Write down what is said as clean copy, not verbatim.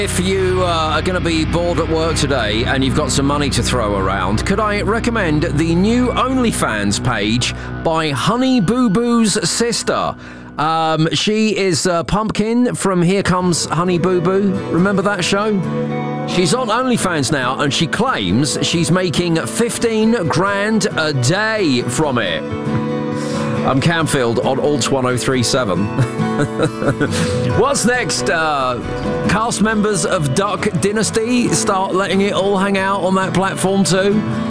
If you are going to be bored at work today and you've got some money to throw around, could I recommend the new OnlyFans page by Honey Boo Boo's sister? She is Pumpkin from Here Comes Honey Boo Boo. Remember that show? She's on OnlyFans now, and she claims she's making 15 grand a day from it. I'm Camfield on Alt 1037. What's next? Cast members of Duck Dynasty start letting it all hang out on that platform too?